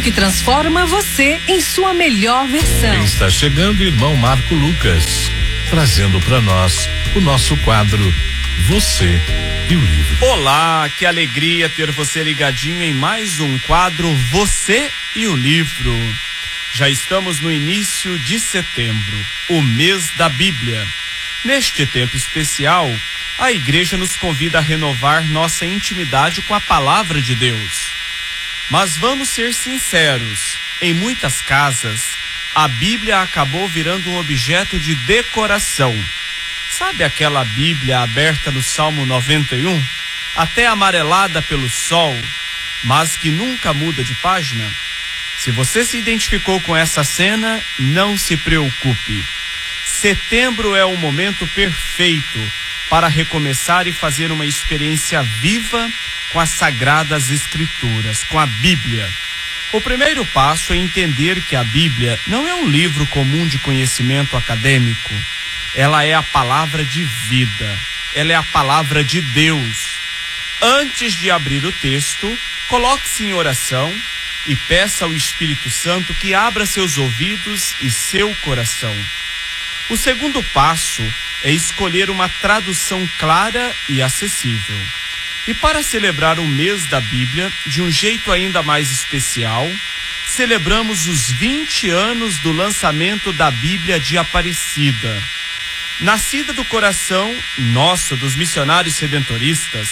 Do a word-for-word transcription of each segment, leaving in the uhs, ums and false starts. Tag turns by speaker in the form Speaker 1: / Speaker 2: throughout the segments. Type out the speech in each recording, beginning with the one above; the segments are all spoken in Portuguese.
Speaker 1: que transforma você em sua melhor versão.
Speaker 2: Está chegando o irmão Marco Lucas, trazendo para nós o nosso quadro Você e o Livro.
Speaker 3: Olá, que alegria ter você ligadinho em mais um quadro Você e o Livro. Já estamos no início de setembro, o mês da Bíblia. Neste tempo especial, a igreja nos convida a renovar nossa intimidade com a palavra de Deus. Mas vamos ser sinceros, em muitas casas, a Bíblia acabou virando um objeto de decoração. Sabe aquela Bíblia aberta no Salmo noventa e um? Até amarelada pelo sol, mas que nunca muda de página? Se você se identificou com essa cena, não se preocupe. Setembro é o momento perfeito para recomeçar e fazer uma experiência viva com as Sagradas Escrituras, com a Bíblia. O primeiro passo é entender que a Bíblia não é um livro comum de conhecimento acadêmico. Ela é a palavra de vida. Ela é a palavra de Deus. Antes de abrir o texto, coloque-se em oração e peça ao Espírito Santo que abra seus ouvidos e seu coração. O segundo passo é escolher uma tradução clara e acessível. E para celebrar o mês da Bíblia, de um jeito ainda mais especial, celebramos os vinte anos do lançamento da Bíblia de Aparecida. Nascida do coração nosso, dos missionários redentoristas,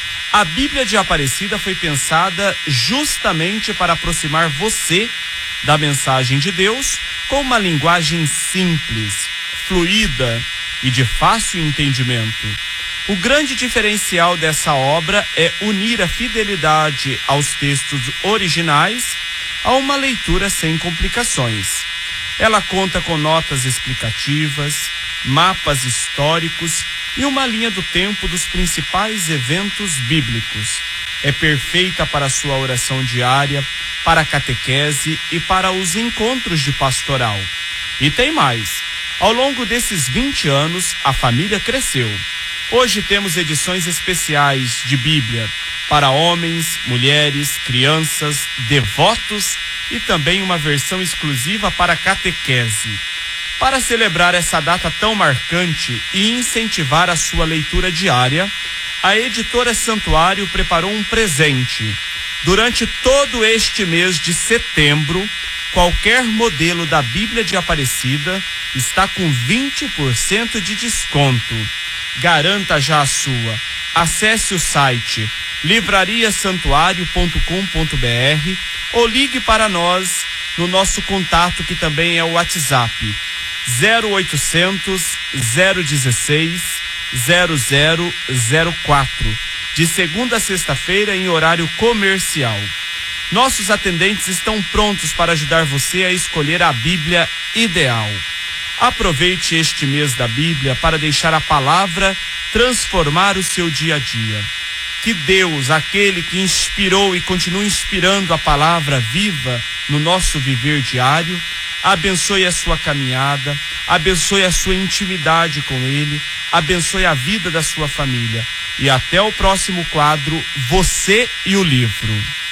Speaker 3: a Bíblia de Aparecida foi pensada justamente para aproximar você da mensagem de Deus com uma linguagem simples, fluida e de fácil entendimento. O grande diferencial dessa obra é unir a fidelidade aos textos originais a uma leitura sem complicações. Ela conta com notas explicativas, mapas históricos e uma linha do tempo dos principais eventos bíblicos. É perfeita para a sua oração diária, para a catequese e para os encontros de pastoral. E tem mais. Ao longo desses vinte anos, a família cresceu. Hoje temos edições especiais de Bíblia para homens, mulheres, crianças, devotos e também uma versão exclusiva para catequese. Para celebrar essa data tão marcante e incentivar a sua leitura diária, a editora Santuário preparou um presente. Durante todo este mês de setembro, qualquer modelo da Bíblia de Aparecida está com vinte por cento de desconto. Garanta já a sua. Acesse o site livraria santuário ponto com ponto br ou ligue para nós no nosso contato, que também é o WhatsApp zero oitocentos, zero dezesseis, zero zero zero quatro, de segunda a sexta-feira em horário comercial. Nossos atendentes estão prontos para ajudar você a escolher a Bíblia ideal. Aproveite este mês da Bíblia para deixar a palavra transformar o seu dia a dia. Que Deus, aquele que inspirou e continua inspirando a palavra viva no nosso viver diário, abençoe a sua caminhada, abençoe a sua intimidade com Ele, abençoe a vida da sua família. E até o próximo quadro, Você e o Livro.